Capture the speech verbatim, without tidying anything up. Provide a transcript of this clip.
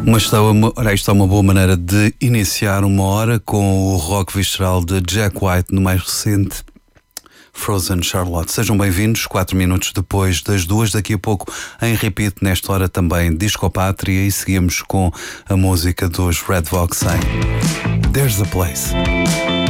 Mas está uma, ora, isto é uma boa maneira de iniciar uma hora com o rock visceral de Jack White no mais recente Frozen Charlotte. Sejam bem-vindos, quatro minutos depois das duas, daqui a pouco em repeat, nesta hora também Discopátria, e seguimos com a música dos Red Vox em There's a Place.